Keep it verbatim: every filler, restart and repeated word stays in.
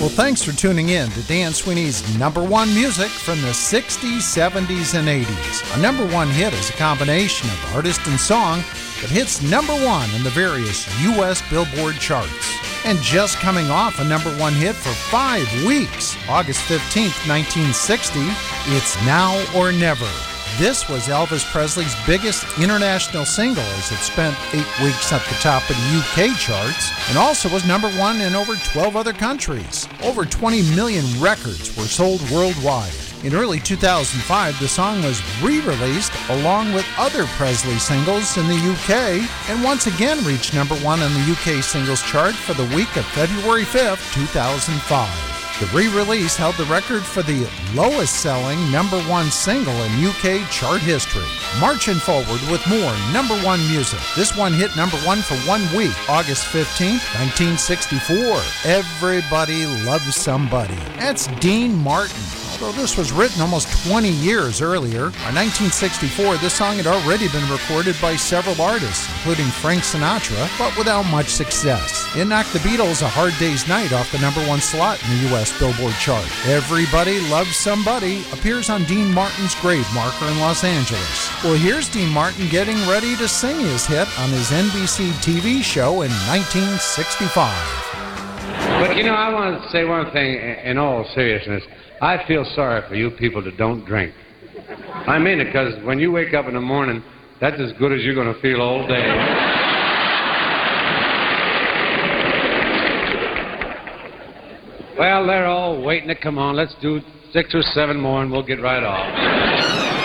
Well, thanks for tuning in to Dan Sweeney's number one music from the sixties, seventies, and eighties. A number one hit is a combination of artist and song that hits number one in the various U S Billboard charts. And just coming off a number one hit for five weeks, August fifteenth, nineteen sixty, it's Now or Never. This was Elvis Presley's biggest international single, as it spent eight weeks at the top of the U K charts and also was number one in over twelve other countries. Over twenty million records were sold worldwide. In early two thousand five, the song was re-released along with other Presley singles in the U K and once again reached number one on the U K singles chart for the week of February fifth, two thousand five. The re-release held the record for the lowest-selling number one single in U K chart history. Marching forward with more number one music. This one hit number one for one week, August fifteenth, nineteen sixty-four. Everybody Loves Somebody. That's Dean Martin. Although this was written almost twenty years earlier, by nineteen sixty-four, this song had already been recorded by several artists, including Frank Sinatra, but without much success. It knocked the Beatles' A Hard Day's Night off the number one slot in the U S Billboard chart. Everybody Loves Somebody appears on Dean Martin's grave marker in Los Angeles. Well, here's Dean Martin getting ready to sing his hit on his N B C T V show in nineteen sixty-five. But, you know, I want to say one thing in all seriousness. I feel sorry for you people that don't drink. I mean it, because when you wake up in the morning, that's as good as you're going to feel all day. Well, they're all waiting to come on. Let's do six or seven more and we'll get right off.